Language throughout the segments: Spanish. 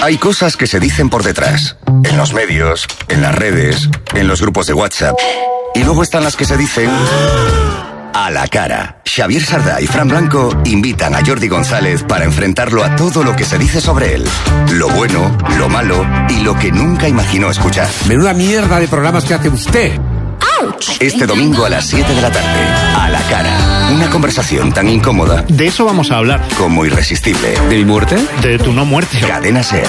Hay cosas que se dicen por detrás, en los medios, en las redes, en los grupos de WhatsApp. Y luego están las que se dicen a la cara. Xavier Sardá y Fran Blanco invitan a Jordi González para enfrentarlo a todo lo que se dice sobre él. Lo bueno, lo malo y lo que nunca imaginó escuchar. Menuda mierda de programas que hace usted. Este domingo a las 7 de la tarde, a la cara. Una conversación tan incómoda. De eso vamos a hablar. Como irresistible. ¿De mi muerte? De tu no muerte. Cadena SER.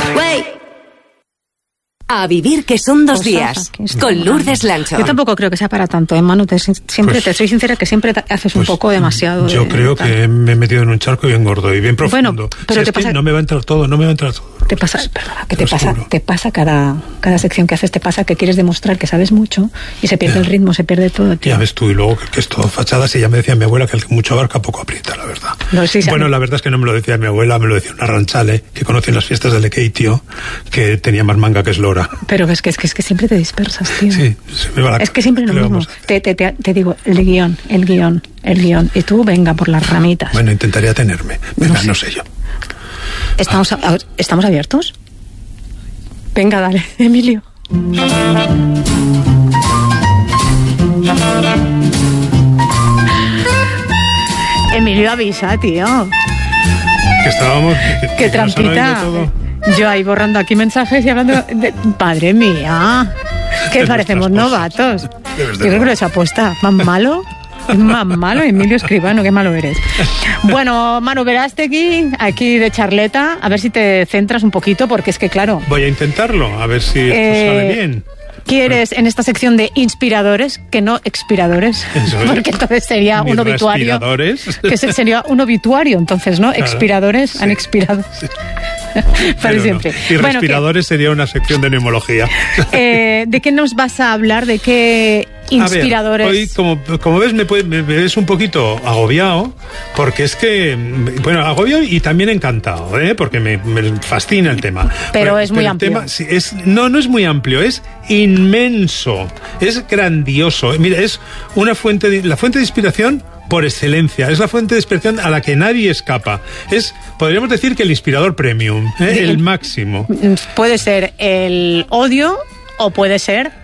A vivir que son 2 días. Con Lourdes Lancho. Yo tampoco creo que sea para tanto, Manu. Siempre te soy sincera que siempre haces un poco demasiado. Yo creo que me he metido en un charco bien gordo y bien profundo. Bueno, pero si te pasa... no me va a entrar todo. Te pasa, perdona, ¿qué te pasa? Te pasa cada sección que haces, te pasa que quieres demostrar que sabes mucho y se pierde el ritmo, se pierde todo, tío. Ya ves tú, y luego que es todo fachadas, y ya me decía mi abuela que el que mucho abarca poco aprieta, la verdad. No, sí, bueno, la verdad es que no me lo decía mi abuela, me lo decía una ranchale que conocí en las fiestas del Ekeitio, que tenía más manga que eslora. Pero es que siempre te dispersas, tío. Sí, se me va la... Es que siempre lo mismo. Te digo, el guión. Y tú, venga, por las ramitas. Bueno, intentaré atenerme. Venga, no sé yo. ¿Estamos abiertos? Venga, dale, Emilio. Emilio, avisa, tío. Que estábamos... Qué trampita. Yo ahí borrando aquí mensajes y hablando de... Madre mía, que parecemos novatos. Yo creo que lo he hecho aposta. ¿Más malo? Es más malo, Emilio Escribano, qué malo eres. Bueno, Manu Verástegui, aquí de charleta, a ver si te centras un poquito, porque es que claro... Voy a intentarlo, a ver si esto sale bien. ¿Quieres en esta sección de inspiradores, que no expiradores? Porque entonces sería un obituario. Que sería un obituario, entonces, ¿no? Claro, expiradores, han expirado. Sí. Para siempre. No. Y respiradores sería una sección de neumología. ¿De qué nos vas a hablar? ¿De qué inspiradores? A ver, hoy, como ves, me ves un poquito agobiado, porque es que, bueno, agobiado y también encantado, porque me fascina el tema. Pero es muy amplio. No es muy amplio, es inmenso, es grandioso. Mira, es la fuente de inspiración por excelencia, es la fuente de inspiración a la que nadie escapa. Podríamos decir que el inspirador premium, el máximo. Puede ser el odio o puede ser